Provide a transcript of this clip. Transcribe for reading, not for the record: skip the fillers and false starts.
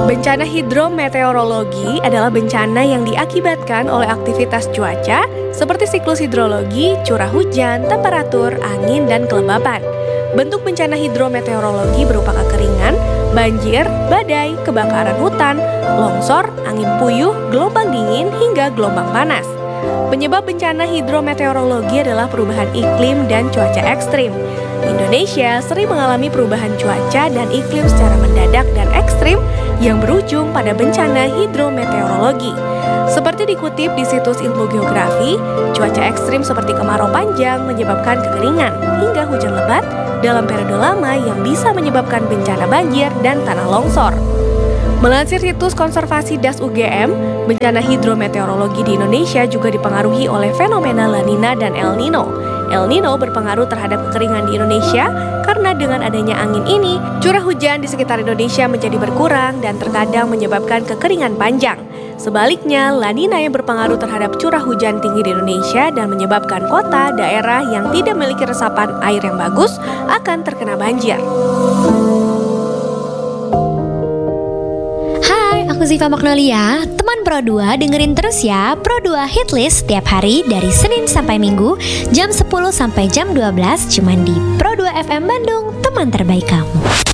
Bencana hidrometeorologi adalah bencana yang diakibatkan oleh aktivitas cuaca seperti siklus hidrologi, curah hujan, temperatur, angin, dan kelembapan. Bentuk bencana hidrometeorologi berupa kekeringan, banjir, badai, kebakaran hutan, longsor, angin puyuh, gelombang dingin, hingga gelombang panas. Penyebab bencana hidrometeorologi adalah perubahan iklim dan cuaca ekstrim. Indonesia sering mengalami perubahan cuaca dan iklim secara mendadak dan ekstrim yang berujung pada bencana hidrometeorologi. Seperti dikutip di situs ilmu geografi, cuaca ekstrim seperti kemarau panjang menyebabkan kekeringan hingga hujan lebat dalam periode lama yang bisa menyebabkan bencana banjir dan tanah longsor. Melansir situs konservasi DAS UGM, bencana hidrometeorologi di Indonesia juga dipengaruhi oleh fenomena La Nina dan El Nino. El Nino berpengaruh terhadap kekeringan di Indonesia karena dengan adanya angin ini, curah hujan di sekitar Indonesia menjadi berkurang dan terkadang menyebabkan kekeringan panjang. Sebaliknya, La Nina yang berpengaruh terhadap curah hujan tinggi di Indonesia dan menyebabkan kota, daerah yang tidak memiliki resapan air yang bagus akan terkena banjir. Aku Ziva Magnolia, teman Pro 2 dengerin terus ya Pro 2 Hitlist setiap hari dari Senin sampai Minggu jam 10 sampai jam 12 cuman di Pro 2 FM Bandung, teman terbaik kamu.